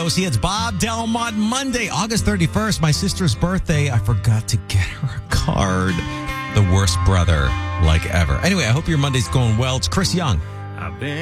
See, it's Bob Delmont Monday, August 31st, my sister's birthday. I forgot to get her a card. The worst brother like ever. Anyway, I hope your Monday's going well. It's Chris Young.